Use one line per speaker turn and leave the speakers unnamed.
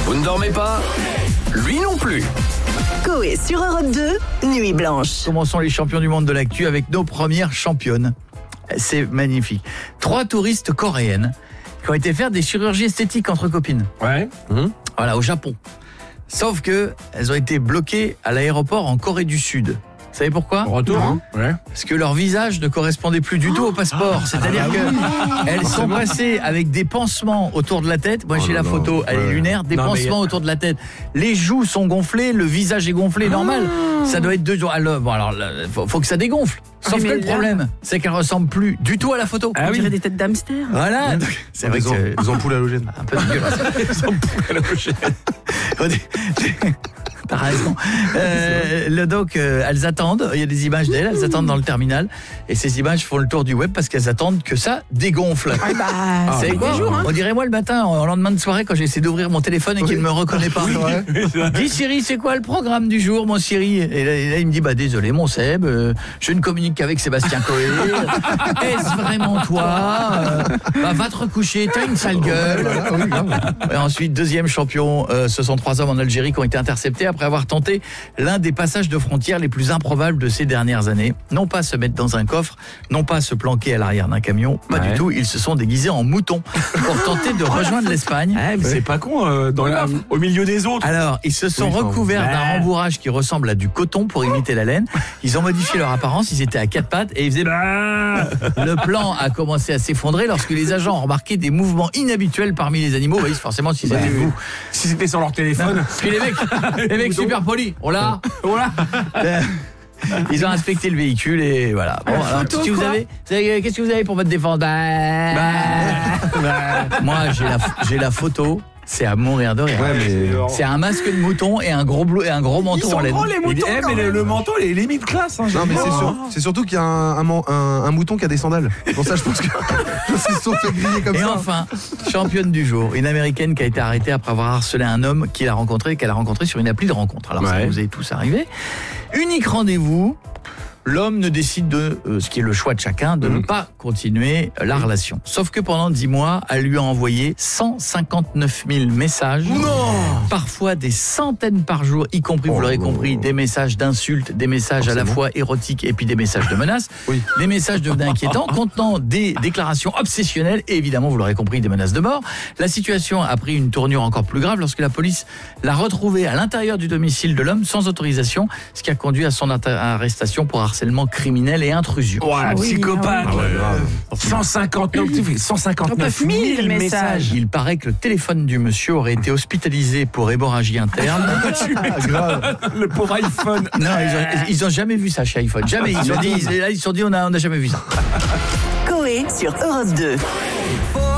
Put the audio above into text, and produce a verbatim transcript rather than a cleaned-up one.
Vous ne dormez pas ? Lui non plus.
Coé sur Europe deux, Nuit Blanche.
Commençons les champions du monde de l'actu avec nos premières championnes. C'est magnifique. Trois touristes coréennes qui ont été faire des chirurgies esthétiques entre copines.
Ouais. Mmh.
Voilà, au Japon. Sauf que elles ont été bloquées à l'aéroport en Corée du Sud. Vous savez pourquoi ?
Retour, hein ? Ouais.
Parce que leur visage ne correspondait plus du tout au passeport. C'est-à-dire qu'elles sont passées avec des pansements autour de la tête. Moi,
Oh
j'ai
là
la
là.
photo, elle
Ouais.
est lunaire. Des
Non,
pansements
mais-
autour de la tête. Les joues sont gonflées, le visage est gonflé, normal. Ça doit être deux jours. Alors, bon, alors, là, faut, faut que ça dégonfle. Sauf
Oui,
que
mais
le
là-
problème, c'est qu'elles ressemblent plus du tout à la photo.
Ah
On
oui.
dirait des têtes d'hamster.
Voilà. C'est vrai que c'est
Les ampoules halogènes.
un peu dégueulasse. T'as raison. Euh, le doc, euh, elles attendent. Il y a des images d'elles. Elles attendent dans le terminal. Et ces images font le tour du web parce qu'elles attendent que ça dégonfle.
Ah bah,
Vous
c'est
savez quoi,
des jours, hein.
on dirait moi le matin, en lendemain de soirée, quand j'essaie d'ouvrir mon téléphone et qu'il ne me reconnaît pas. Dis Siri, c'est quoi le programme du jour, mon Siri ? Et là, et là, il me dit, bah désolé, mon Seb, euh, je ne communique qu'avec Sébastien Coé. Est-ce vraiment toi ? Euh, Bah va te recoucher, t'as une sale gueule. Et ensuite, deuxième champion, euh, ce sont trois hommes en Algérie qui ont été interceptés après avoir tenté l'un des passages de frontières les plus improbables de ces dernières années. Non pas se mettre dans un coffre, non pas se planquer à l'arrière d'un camion, pas
Ouais.
du tout, ils se sont déguisés en moutons pour tenter de rejoindre l'Espagne.
Ah, mais c'est pas con, euh, dans la, au milieu des autres.
Alors, ils se sont
Oui, enfin,
recouverts
ouais.
d'un rembourrage qui ressemble à du coton pour imiter la laine. Ils ont modifié leur apparence, ils étaient à quatre pattes et ils faisaient... Le plan a commencé à s'effondrer lorsque les agents ont remarqué des mouvements inhabituels parmi les animaux. Oui, forcément, si c'était vous.
Si c'était sur leur téléphone.
Puis les mecs, les mecs super polis, on l'a,
Voilà.
Euh, Ils ont inspecté le véhicule et voilà. Bon, alors, qu'est-ce que vous avez, vous avez- qu'est-ce que vous avez pour votre défense ? Bah, moi, j'ai la, j'ai la photo. C'est à mourir de rire.
Ouais, mais.
C'est un masque de mouton et un gros bleu et un gros
Ils
manteau
sont
en laine.
gros, les moutons.
Eh,
Eh, mais le, le manteau, il est limite classe. Hein,
Non, mais c'est,
Oh.
sûr, c'est surtout qu'il y a un, un, man- un- un mouton qui a des sandales. Pour ça, je pense que. Ils se sont fait griller comme
Et
ça.
enfin, championne du jour, une américaine qui a été arrêtée après avoir harcelé un homme qu'il a rencontré, qu'elle a rencontré sur une appli de rencontre. Alors ça
Ouais.
vous est tous arrivé. Unique rendez-vous. L'homme ne décide de, euh, ce qui est le choix de chacun, de
Mmh.
ne pas continuer euh, la relation. Sauf que pendant dix mois, elle lui a envoyé cent cinquante-neuf mille messages. Parfois des centaines par jour, y compris, vous l'aurez compris, des messages d'insultes, des messages à la fois érotiques et puis des messages de menaces.
Oui.
Les messages devenaient inquiétants, contenant des déclarations obsessionnelles et évidemment, vous l'aurez compris, des menaces de mort. La situation a pris une tournure encore plus grave lorsque la police l'a retrouvé à l'intérieur du domicile de l'homme sans autorisation, ce qui a conduit à son atta- arrestation pour harcèlement criminel et intrusion.
Voilà,
oui,
psychopathe.
ah
ouais, grave.
cent cinquante-neuf, cent cinquante-neuf mille
mille
messages.
Il paraît que le téléphone du monsieur aurait été hospitalisé pour hémorragie interne.
Le pauvre iPhone.
Non, ils ont, ils ont jamais vu ça chez iPhone. Jamais. Ils ont dit, ils, là, ils se sont dit, on a, on a jamais vu ça.
Coé sur Europe deux.